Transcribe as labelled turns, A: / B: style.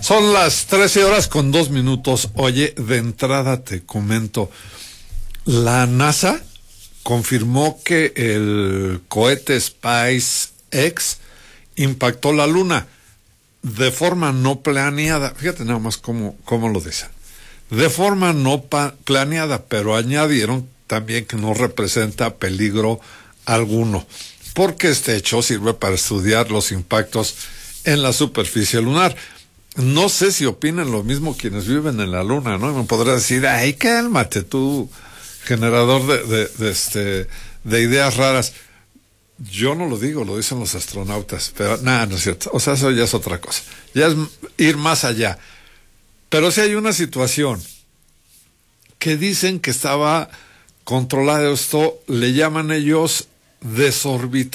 A: Son las 13:02. Oye, de entrada te comento, la NASA confirmó que el cohete SpaceX impactó la Luna de forma no planeada. Fíjate nada más cómo lo dicen. De forma no planeada, pero añadieron también que no representa peligro alguno, porque este hecho sirve para estudiar los impactos en la superficie lunar. No sé si opinan lo mismo quienes viven en la Luna, ¿no? Y me podrás decir, ay, cálmate tú, generador de ideas raras. Yo no lo digo, lo dicen los astronautas, pero nada, no es cierto. O sea, eso ya es otra cosa. Ya es ir más allá. Pero si hay una situación que dicen que estaba controlada, esto le llaman ellos desorbitar.